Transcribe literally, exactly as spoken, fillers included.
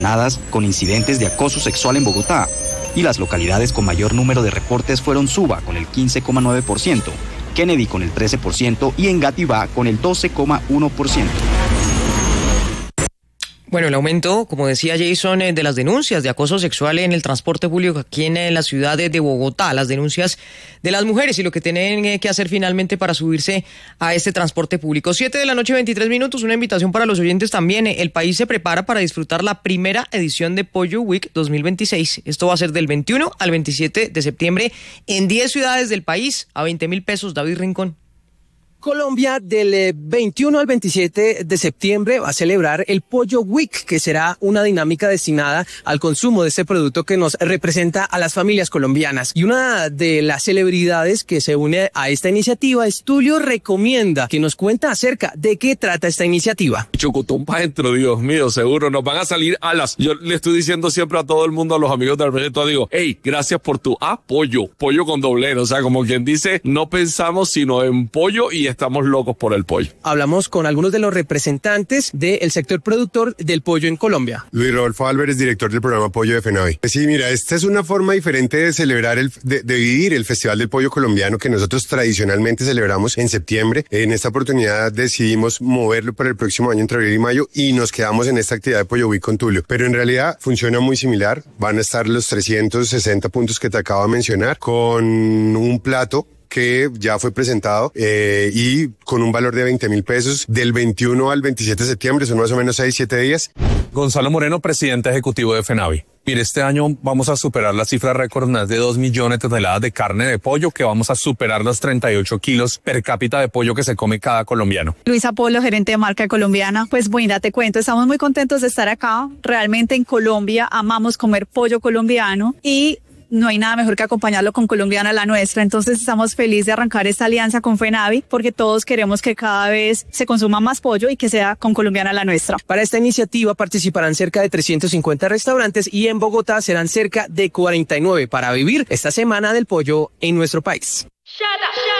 con incidentes de acoso sexual en Bogotá, y las localidades con mayor número de reportes fueron Suba con el quince coma nueve por ciento, Kennedy con el trece por ciento y Engativá con el doce coma uno por ciento. Bueno, el aumento, como decía Jason, de las denuncias de acoso sexual en el transporte público aquí en la ciudad de Bogotá, las denuncias de las mujeres y lo que tienen que hacer finalmente para subirse a este transporte público. Siete de la noche, veintitrés minutos, una invitación para los oyentes también. El país se prepara para disfrutar la primera edición de Pollo Week dos mil veintiséis. Esto va a ser del veintiuno al veintisiete de septiembre en diez ciudades del país a veinte mil pesos. David Rincón. Colombia del veintiuno al veintisiete de septiembre va a celebrar el Pollo Week, que será una dinámica destinada al consumo de este producto que nos representa a las familias colombianas. Y una de las celebridades que se une a esta iniciativa es Tulio Recomienda, que nos cuenta acerca de qué trata esta iniciativa. Chocotón para dentro, Dios mío, seguro nos van a salir alas. Yo le estoy diciendo siempre a todo el mundo, a los amigos del proyecto, digo, hey, gracias por tu apoyo, pollo con doble, o sea, como quien dice, no pensamos sino en pollo y estamos locos por el pollo. Hablamos con algunos de los representantes del sector productor del pollo en Colombia. Luis Rodolfo Álvarez, director del programa Pollo de FENAVI. Sí, mira, esta es una forma diferente de celebrar, el, de, de vivir el Festival del Pollo Colombiano que nosotros tradicionalmente celebramos en septiembre. En esta oportunidad decidimos moverlo para el próximo año entre abril y mayo y nos quedamos en esta actividad de Pollo Week con Tulio. Pero en realidad funciona muy similar. Van a estar los trescientos sesenta puntos que te acabo de mencionar con un plato que ya fue presentado eh, y con un valor de veinte mil pesos del veintiuno al veintisiete de septiembre, son más o menos seis, siete días. Gonzalo Moreno, presidente ejecutivo de FENAVI. Mire, este año vamos a superar la cifra récord más de dos millones de toneladas de carne de pollo, que vamos a superar los treinta y ocho kilos per cápita de pollo que se come cada colombiano. Luisa Polo, gerente de marca colombiana. Pues bueno, te cuento, estamos muy contentos de estar acá. Realmente en Colombia amamos comer pollo colombiano y no hay nada mejor que acompañarlo con Colombiana la Nuestra. Entonces estamos felices de arrancar esta alianza con FENAVI porque todos queremos que cada vez se consuma más pollo y que sea con Colombiana la Nuestra. Para esta iniciativa participarán cerca de trescientos cincuenta restaurantes y en Bogotá serán cerca de cuarenta y nueve para vivir esta semana del pollo en nuestro país.